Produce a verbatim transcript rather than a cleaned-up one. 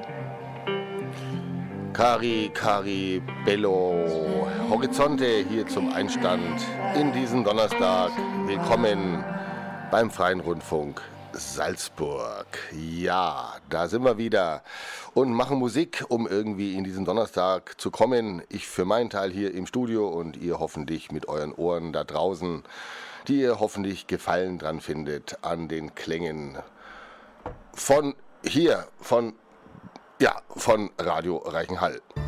Cari, cari, bello, Horizonte hier zum Einstand in diesen Donnerstag. Willkommen beim Freien Rundfunk Salzburg. Ja, da sind wir wieder und machen Musik, um irgendwie in diesen Donnerstag zu kommen. Ich für meinen Teil hier im Studio und ihr hoffentlich mit euren Ohren da draußen, die ihr hoffentlich Gefallen dran findet an den Klängen von hier, von, ja, von Radio Reichenhall.